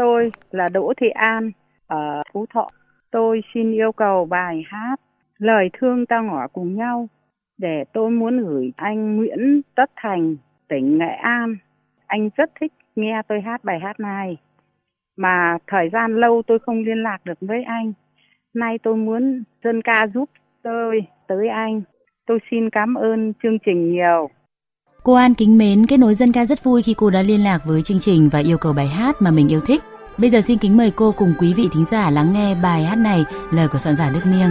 Tôi là Đỗ Thị An ở Phú Thọ. Tôi xin yêu cầu bài hát Lời thương ta ngỏ cùng nhau để tôi muốn gửi anh Nguyễn Tất Thành, tỉnh Nghệ An. Anh rất thích nghe tôi hát bài hát này, mà thời gian lâu tôi không liên lạc được với anh. Nay tôi muốn dân ca giúp tôi tới anh. Tôi xin cảm ơn chương trình nhiều. Cô An kính mến, Kết nối dân ca rất vui khi cô đã liên lạc với chương trình và yêu cầu bài hát mà mình yêu thích. Bây giờ xin kính mời cô cùng quý vị thính giả lắng nghe bài hát này, lời của soạn giả Đức Miêng.